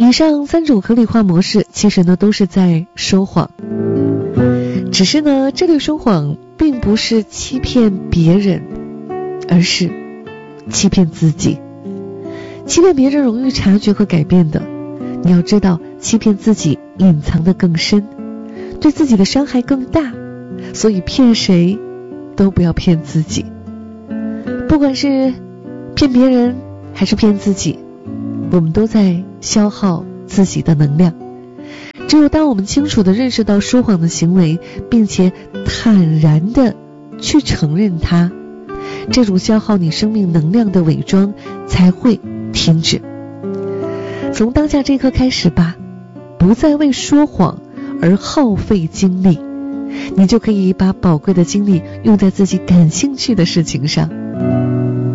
以上3种合理化模式其实呢都是在说谎，只是呢这类说谎并不是欺骗别人，而是欺骗自己。欺骗别人容易察觉和改变的，你要知道欺骗自己隐藏得更深，对自己的伤害更大，所以骗谁都不要骗自己。不管是骗别人还是骗自己，我们都在消耗自己的能量。只有当我们清楚地认识到说谎的行为，并且坦然地去承认它，这种消耗你生命能量的伪装才会停止。从当下这一刻开始吧，不再为说谎而耗费精力，你就可以把宝贵的精力用在自己感兴趣的事情上。